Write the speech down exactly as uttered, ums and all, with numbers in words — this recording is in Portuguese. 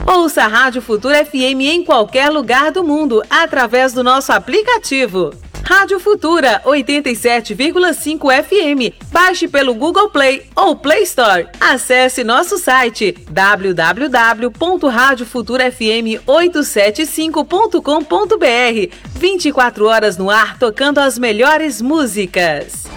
Ouça a Rádio Futura F M em qualquer lugar do mundo através do nosso aplicativo. Rádio Futura oitenta e sete vírgula cinco F M. Baixe pelo Google Play ou Play Store. Acesse nosso site w w w ponto rádio futura f m oitocentos e setenta e cinco ponto com ponto b r. vinte e quatro horas no ar tocando as melhores músicas.